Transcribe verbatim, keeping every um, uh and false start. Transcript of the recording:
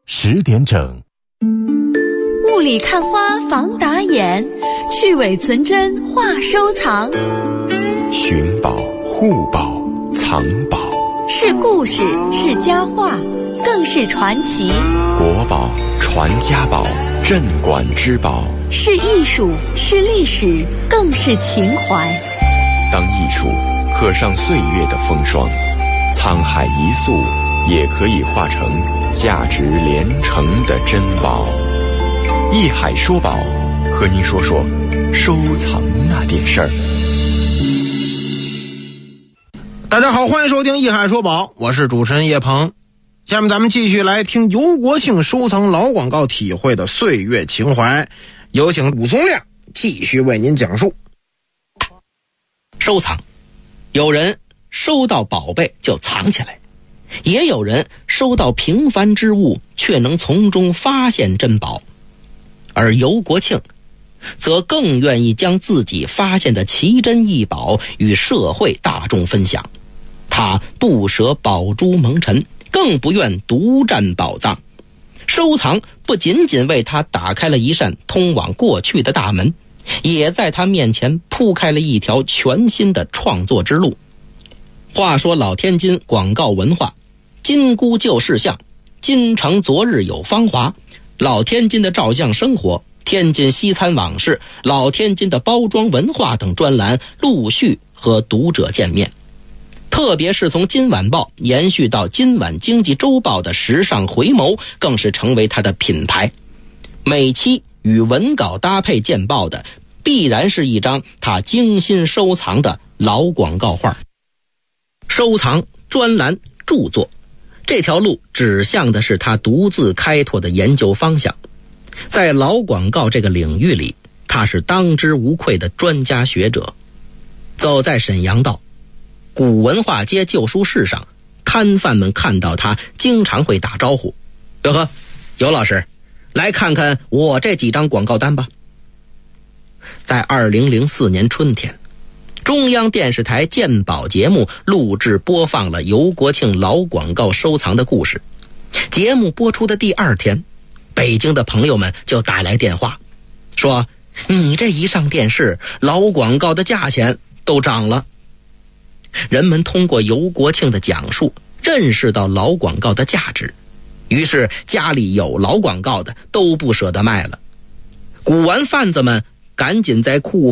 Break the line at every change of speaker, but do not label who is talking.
十点整。
雾里看花防打眼，去伪存真话收藏。
寻宝、护宝、藏宝，
是故事，是佳话，更是传奇。
国宝、传家宝、镇馆之宝，
是艺术，是历史，更是情怀。
当艺术刻上岁月的风霜，沧海一粟也可以化成价值连城的珍宝。艺海说宝，和您说说收藏那点事儿。
大家好，欢迎收听艺海说宝，我是主持人叶鹏。下面咱们继续来听尤国庆收藏老广告体会的岁月情怀，有请武松亮继续为您讲述。
收藏，有人收到宝贝就藏起来，也有人收到平凡之物却能从中发现珍宝，而尤国庆则更愿意将自己发现的奇珍异宝与社会大众分享。他不舍宝珠蒙尘，更不愿独占宝藏。收藏不仅仅为他打开了一扇通往过去的大门，也在他面前铺开了一条全新的创作之路。话说老天津广告文化，今估旧事项，今城昨日有芳华，老天津的照相生活，天津西餐往事，老天津的包装文化等专栏陆续和读者见面。特别是从今晚报延续到今晚经济周报的时尚回眸，更是成为他的品牌。每期与文稿搭配见报的，必然是一张他精心收藏的老广告画。收藏、专栏、著作，这条路指向的是他独自开拓的研究方向。在老广告这个领域里，他是当之无愧的专家学者。走在沈阳道古文化街旧书市上，摊贩们看到他经常会打招呼：哟呵，尤老师，来看看我这几张广告单吧。在二零零四年春天，中央电视台鉴宝节目录制播放了尤国庆老广告收藏的故事。节目播出的第二天，北京的朋友们就打来电话，说你这一上电视，老广告的价钱都涨了。人们通过尤国庆的讲述认识到老广告的价值，于是家里有老广告的都不舍得卖了。古玩贩子们赶紧在库